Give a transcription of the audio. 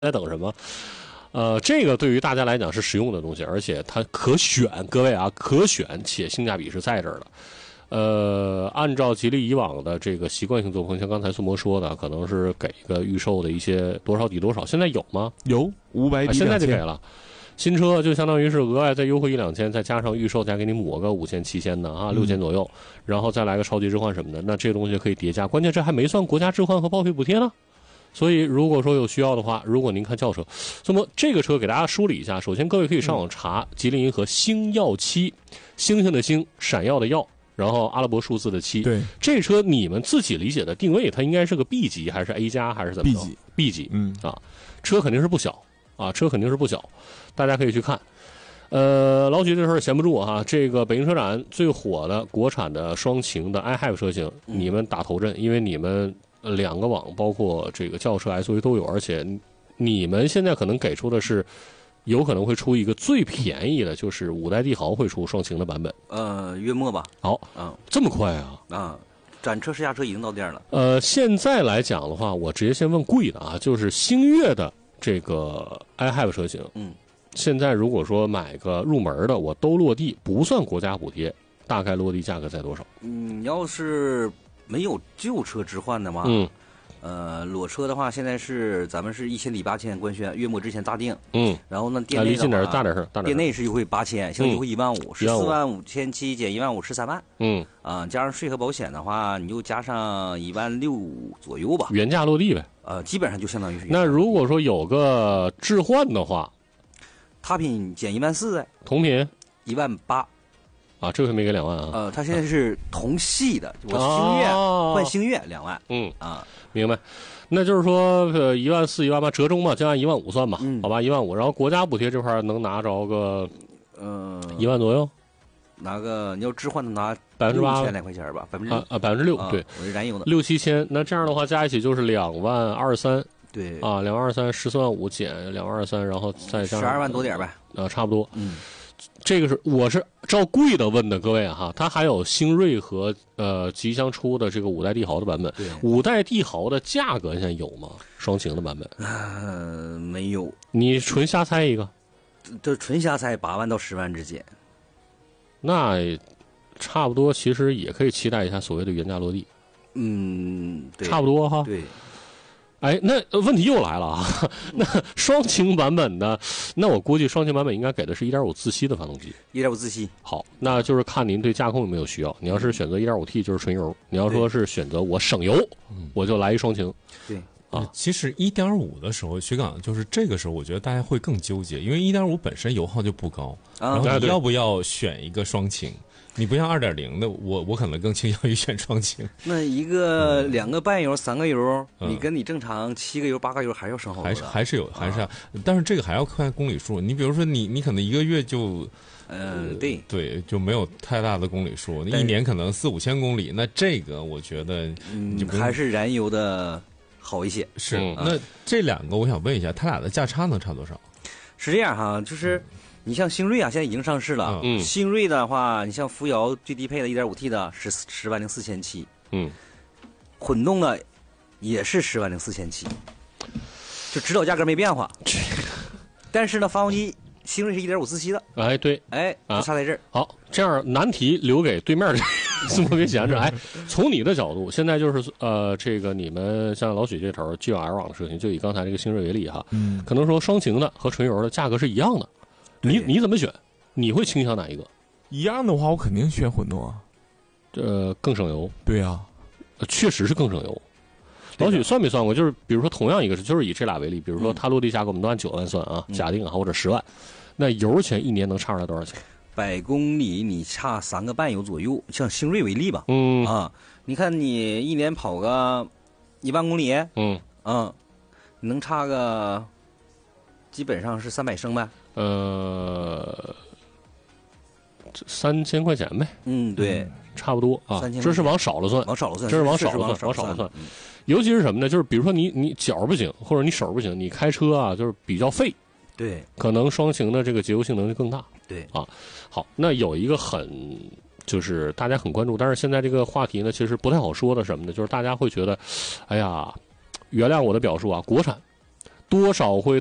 在等什么？这个对于大家来讲是实用的东西，而且它可选，各位啊，可选且性价比是在这儿的。按照吉利以往的这个习惯性作风，像刚才苏摩说的，可能是给一个预售的一些多少抵多少，现在有吗？ 有500抵2000， 现在就给了。新车就相当于是额外再优惠1-2000，再加上预售再给你抹个5000、7000的啊，6000左右，然后再来个超级置换什么的，那这个东西可以叠加。关键这还没算国家置换和报废补贴呢。所以如果说有需要的话，如果您看轿车，那么这个车给大家梳理一下。首先各位可以上网查吉利银河星耀7，星星的星，闪耀的耀，然后阿拉伯数字的7。 对， 这车你们自己理解的定位，它应该是个 B 级还是 A 加还是怎么着 ？B 级，车肯定是不小啊，车肯定是不小，大家可以去看。老许这时候闲不住哈，这个北京车展最火的国产的双擎的 iHave 车型，你们打头阵，因为你们2个网包括这个轿车 SUV 都有，而且你们现在可能给出的是有可能会出一个最便宜的，就是5代帝豪会出双擎的版本。 月末吧。 好，这么快啊？展车试驾车已经到店了。 现在来讲的话，我直接先问贵的啊，就是星越的这个 iHave 车型。现在如果说买个入门的，我都落地，不算国家补贴，大概落地价格在多少？ 你要是没有旧车置换的话，裸车的话，现在是咱们是1000抵8000官宣，月末之前大定。然后呢，店内离近点，大点声， 店内是优惠8000，现在优惠15000，145700减15000，13万。加上税和保险的话，你就加上16000左右吧， 原价落地呗。 基本上就相当于是。 那如果说有个置换的话， 他品减14000， 同品 18000。 啊，这回没给2万啊。 他现在是同系的，我星越换星越2万。 明白。那就是说14000、18000折中嘛，就按15000算吧，好吧，15000。然后国家补贴这块能拿着个1万左右， 拿个你要置换的拿 8% 来块钱吧 ，6%，对， 我是燃油的 6、7000，那这样的话加一起就是22300。 对啊，22314万5减223，然后再加 12万多点呗， 差不多。这个我是照贵的问的，各位哈，它还有星锐和即将出的这个5代帝豪的版本。5代帝豪的价格现在有吗？双擎的版本？没有。 你纯瞎猜一个？ 这纯瞎猜8万到10万之间。 那差不多，其实也可以期待一下所谓的原价落地。 对， 差不多哈。 对。 哎，那问题又来了啊！那双擎版本的，那我估计双擎版本应该给的是1.5自吸的发动机。 1.5自吸。 好，那就是看您对驾控有没有需要。你要是选择 1.5T 就是纯油，你要说是选择我省油，我就来一双擎。 对啊，其实1.5的时候，徐岗就是这个时候，我觉得大家会更纠结，因为1.5本身油耗就不高，然后你要不要选一个双擎？你不像2.0的，我可能更倾向于选双擎。 那一个2个半油3个油，你跟你正常7个油8个油还要省好多。 还是但是这个还要看公里数。你比如说你可能1个月就，对，就没有太大的公里数。那1年可能4、5千公里，那这个我觉得还是燃油的好一些。 是，那这2个我想问一下，它俩的价差能差多少？ 是这样哈，就是你像星锐啊，现在已经上市了。星锐的话，你像福瑶最低配的 1.5T 的是10.47万。混动的也是10.47万，就指导价格没变化。但是呢，发动机星锐是1.5自吸的。 哎，对， 就差在这儿。 好，这样难题留给对面的这么别闲着。哎，从你的角度，现在就是这个你们像老许这头既有 L 网的车型，就以刚才这个星锐为例哈，可能说双擎的和纯油的价格是一样的。你怎么选？你会倾向哪一个？ 一样的话，我肯定选混动啊。 更省油。 对啊， 确实是更省油。老许算没算过？就是比如说同样一个就是以这俩为例，比如说它落地价格我们都按9万算啊，假定啊或者10万，那油钱1年能差出来多少钱 ？100公里你差3个半油左右。像星锐为例吧，你看你1年跑个1万公里，你能差个基本上是300升呗。 3000块钱呗。 对， 差不多啊。这是往少了算，这是往少了算。尤其是什么呢？就是比如说你脚不行，或者你手不行，你开车啊就是比较费。 对， 可能双擎的这个节油性能就更大。 对啊，好，那有一个就是大家很关注，但是现在这个话题呢，其实不太好说的什么呢？就是大家会觉得，哎呀，原谅我的表述啊，国产多少会